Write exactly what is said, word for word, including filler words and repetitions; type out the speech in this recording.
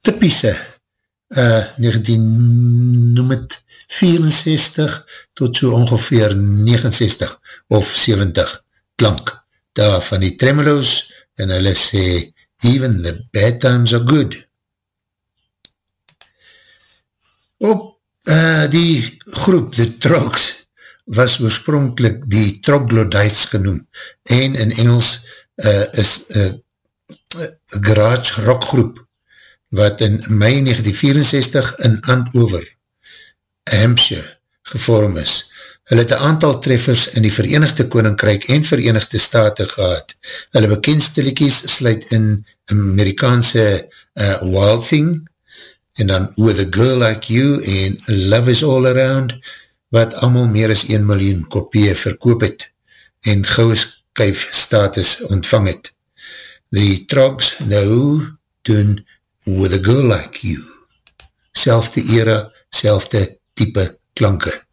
typiese uh, negentien noem het vierenzestig tot so ongeveer negenenzestig of zeventig klank daar van die Tremolos en hulle sê even the bad times are good. Op uh, die groep, The Trogs, was oorspronkelijk die Troglodytes genoem en in Engels uh, is uh, garage rockgroep wat in mei negentien vierenzestig in Andover, Hampshire, gevorm is. Hulle het een aantal treffers in die Verenigde Koninkryk en Verenigde State gehad. Hulle bekendste liedjies sluit in Amerikaanse uh, Wild Thing en dan With a Girl Like You en Love Is All Around wat allemaal meer as een miljoen kopieë verkoop het en gouwe skuif status ontvang het. The Trogs nou doen With a Girl Like You. Selfde era, selfde type klanke.